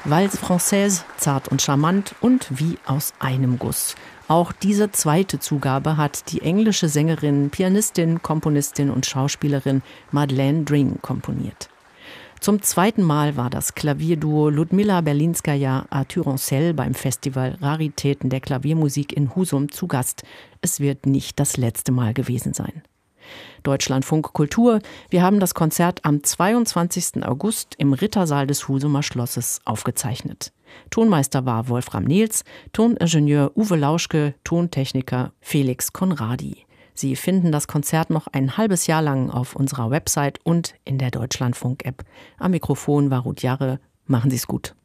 Valse Française, zart und charmant und wie aus einem Guss. Auch diese zweite Zugabe hat die englische Sängerin, Pianistin, Komponistin und Schauspielerin Madeleine Dring komponiert. Zum zweiten Mal war das Klavierduo Ludmila Berlinskaja-Arthur Ancel beim Festival Raritäten der Klaviermusik in Husum zu Gast. Es wird nicht das letzte Mal gewesen sein. Deutschlandfunk Kultur. Wir haben das Konzert am 22. August im Rittersaal des Husumer Schlosses aufgezeichnet. Tonmeister war Wolfram Nehls, Toningenieur Uwe Lauschke, Tontechniker Felix Konradi. Sie finden das Konzert noch ein halbes Jahr lang auf unserer Website und in der Deutschlandfunk-App. Am Mikrofon war Ruth Jarre. Machen Sie es gut.